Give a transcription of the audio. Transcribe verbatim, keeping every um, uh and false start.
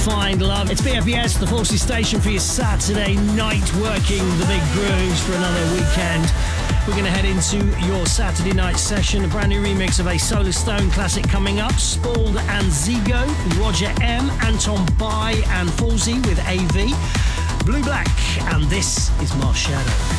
Find Love. It's B F B S, the Forces station for your Saturday night, working the big grooves for another weekend. We're going to head into your Saturday night session. A brand new remix of a Solar Stone classic coming up. Spald and Zigo, Roger M, Anton Bai and Falsey with A V. Blue Black, and this is Mars Shadow.